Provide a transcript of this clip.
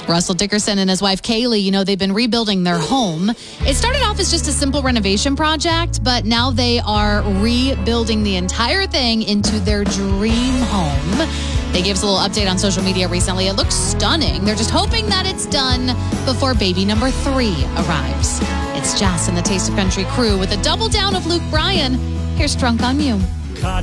Russell Dickerson and his wife Kaylee, they've been rebuilding their home. It started off as just a simple renovation project, but now they are rebuilding the entire thing into their dream home. They gave us a little update on social media recently. It looks stunning. They're just hoping that it's done before baby number 3 arrives. It's Jess and the Taste of Country crew with a double down of Luke Bryan. Here's Drunk on You.